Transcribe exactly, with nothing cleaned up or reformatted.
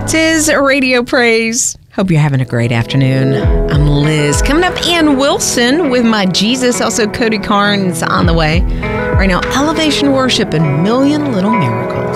'Tis Radio Praise. Hope you're having a great afternoon. I'm Liz. Coming up, Ann Wilson with My Jesus. Also, Cody Carnes on the way. Right now, Elevation Worship and Million Little Miracles.